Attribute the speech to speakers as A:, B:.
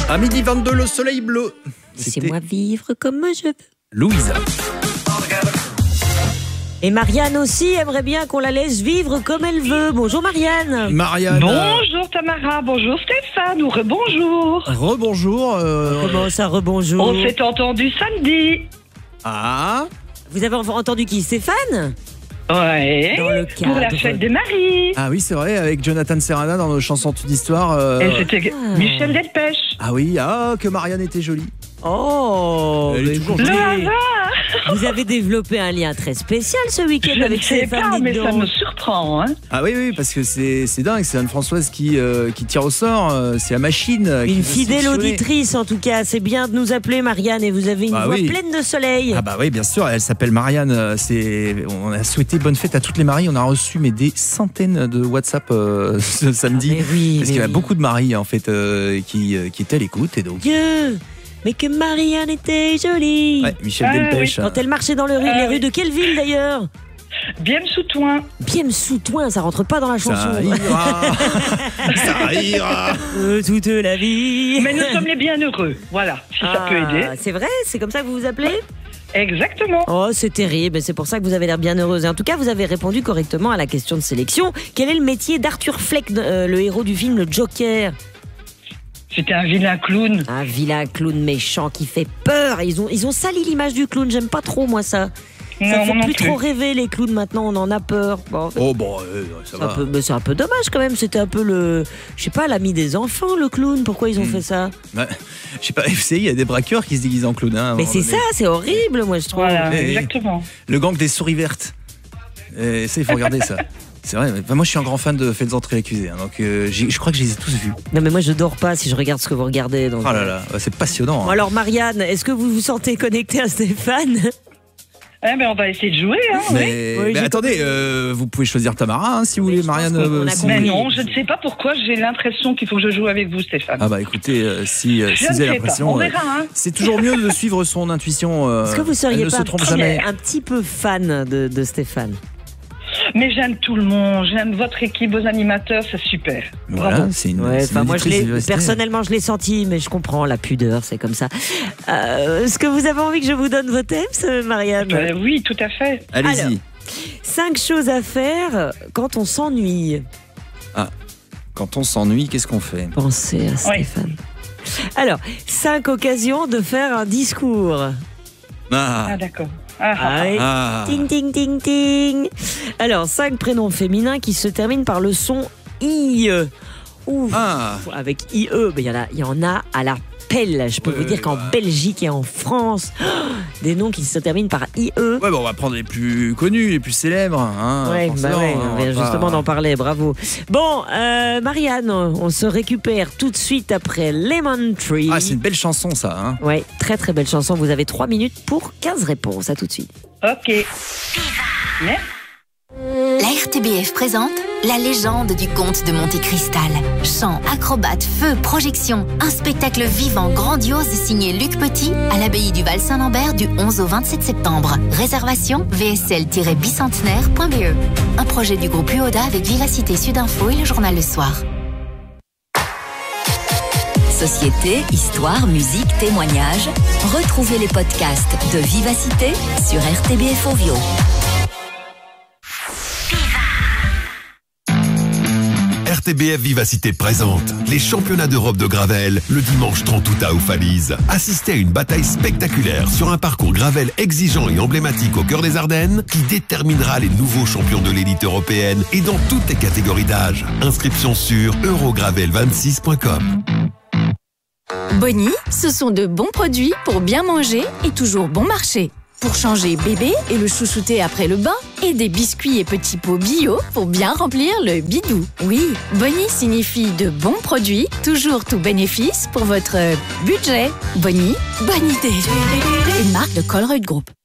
A: À midi 22, le soleil bleu.
B: Laissez-moi vivre comme je veux.
A: Louisa.
B: Et Marianne aussi aimerait bien qu'on la laisse vivre comme elle veut. Bonjour Marianne.
A: Marianne.
C: Bonjour Tamara, bonjour Stéphane, ou rebonjour.
A: Rebonjour.
B: Comment ça, rebonjour?
C: On s'est entendu samedi.
A: Ah.
B: Vous avez entendu qui? Stéphane?
C: Ouais.
B: Dans le
C: Pour la
B: cadre.
C: fête des maris.
A: Ah oui, c'est vrai, avec Jonathan Serrana dans nos chansons d'histoire.
C: Et c'était Michel Delpech.
A: Ah oui, que Marianne était jolie.
B: Oh,
A: Elle est
B: mais
A: toujours
B: vous,
A: jolie.
B: avez, vous avez développé un lien très spécial ce week-end
C: Je
B: avec
C: ne sais
B: Stéphane.
C: pas, mais
B: dites
C: ça
B: donc.
C: me surprend. Hein.
A: Ah oui, parce que c'est dingue, c'est Anne-Françoise qui tire au sort, c'est la machine. qui
B: Une
A: veut
B: fidèle
A: sélectionner.
B: auditrice en tout cas, c'est bien de nous appeler Marianne et vous avez une voix
A: oui.
B: pleine de soleil.
A: Ah bah oui, bien sûr, elle s'appelle Marianne. On a souhaité bonne fête à toutes les maries. On a reçu des centaines de WhatsApp ce samedi.
B: Mais oui,
A: parce
B: mais
A: qu'il y a
B: oui.
A: beaucoup de maris en fait qui étaient à l'écoute et donc.
B: Dieu, mais que Marianne était jolie.
A: Ouais, Michel
C: Ah,
A: Delpech.
B: Quand elle marchait dans les rues de quelle ville d'ailleurs?
C: Bien sous toin.
B: Bien sous Toin, ça rentre pas dans la chanson.
A: Ça ira, ça ira.
B: Toute la vie.
C: Mais nous sommes les bienheureux. Voilà, si ça peut aider.
B: C'est vrai, c'est comme ça que vous vous appelez?
C: Exactement.
B: Oh, c'est terrible, c'est pour ça que vous avez l'air bien heureuse. Et en tout cas, vous avez répondu correctement à la question de sélection. Quel est le métier d'Arthur Fleck, le héros du film Le Joker?
C: C'était un vilain clown.
B: Un vilain clown méchant qui fait peur. Ils ont sali l'image du clown, j'aime pas trop moi ça. Ça
C: Non,
B: fait
C: non
B: plus
C: plus.
B: trop rêver les clowns maintenant, on en a peur. Bon,
A: Oh bon, ça va.
B: mais c'est un peu dommage quand même, c'était un peu je sais pas, l'ami des enfants le clown, pourquoi ils ont fait ça?
A: Ouais. Je sais pas, vous savez, il y a des braqueurs qui se déguisent en clown. Hein, à un
B: Mais
A: moment
B: c'est
A: donné.
B: ça, c'est horrible moi je trouve.
C: Voilà,
A: Eh,
C: exactement.
A: Le gang des souris vertes. Et ça, il faut regarder ça. C'est vrai, enfin, moi je suis un grand fan de Faites entrer l'accusé, donc je crois que je les ai tous vus.
B: Non mais moi je dors pas si je regarde ce que vous regardez. Donc...
A: Oh là là, c'est passionnant.
B: Bon,
A: Hein.
B: alors Marianne, est-ce que vous vous sentez connectée à Stéphane?
C: On va essayer de jouer. Hein, oui.
A: Mais
B: j'ai
A: attendez, vous pouvez choisir Tamara si vous
B: Mais
A: voulez,
B: je pense
A: Marianne.
B: qu'on a
A: si-
B: compris.
C: Mais non, je ne sais pas pourquoi j'ai l'impression qu'il faut que je joue avec vous, Stéphane.
A: Ah bah écoutez, si
C: je
A: vous
C: ne
A: avez
C: sais pas.
A: l'impression,
C: On verra. Hein.
A: c'est toujours mieux de suivre son intuition.
B: Est-ce que vous
A: elle
B: seriez
A: ne
B: pas
A: se trompe
B: un
A: jamais.
B: petit peu fan de Stéphane?
C: Mais j'aime tout le monde. J'aime votre équipe, vos animateurs, c'est super.
A: Voilà,
C: Bravo.
A: c'est une.
B: Ouais,
A: c'est une
B: enfin moi
A: auditrice de
B: personnellement je l'ai senti, mais je comprends la pudeur, c'est comme ça. Est-ce que vous avez envie que je vous donne vos tips, Marianne?
C: Oui, tout à fait.
A: Allez-y.
B: Alors. 5 choses à faire quand on s'ennuie.
A: Quand on s'ennuie, qu'est-ce qu'on fait?
B: Pensez à Stéphane. Alors, 5 occasions de faire un discours.
C: Ah, d'accord.
B: Allez.
A: Ah.
B: Ting, ting, ting, ting. Alors, 5 prénoms féminins qui se terminent par le son IE. Ouf.
A: Ah.
B: Avec IE, il y en a à la pelle. Je peux vous dire qu'en Belgique et en France, des noms qui se terminent par IE.
A: Ouais, bon, on va prendre les plus connus, les plus célèbres. Hein,
B: Ouais,
A: forcément,
B: ouais,
A: hein,
B: on vient
A: va
B: justement
A: pas-
B: d'en parler, bravo. Bon, Marianne, on se récupère tout de suite après Lemon Tree.
A: Ah, c'est une belle chanson, ça. Hein.
B: Ouais, très très belle chanson. Vous avez 3 minutes pour 15 réponses. À tout de suite.
C: Ok. Merci.
D: La RTBF présente La légende du comte de Monte Cristal. Chant, acrobates, feu, projections. Un spectacle vivant, grandiose signé Luc Petit à l'abbaye du Val-Saint-Lambert du 11 au 27 septembre. Réservation vsl-bicentenaire.be. Un projet du groupe UODA avec Vivacité Sudinfo et le journal Le Soir. Société, histoire, musique, témoignages. Retrouvez les podcasts de Vivacité sur RTBF Ovio.
E: RTBF Vivacité présente les championnats d'Europe de Gravel le dimanche 30 août à Oufalise. Assistez à une bataille spectaculaire sur un parcours Gravel exigeant et emblématique au cœur des Ardennes qui déterminera les nouveaux champions de l'élite européenne et dans toutes les catégories d'âge. Inscription sur eurogravel26.com.
F: Bonnie, ce sont de bons produits pour bien manger et toujours bon marché. Pour changer bébé et le chouchouter après le bain. Et des biscuits et petits pots bio pour bien remplir le bidou. Oui, Bonnie signifie de bons produits, toujours tout bénéfice pour votre budget. Bonnie, bonne idée. Une marque de Colruyt Group.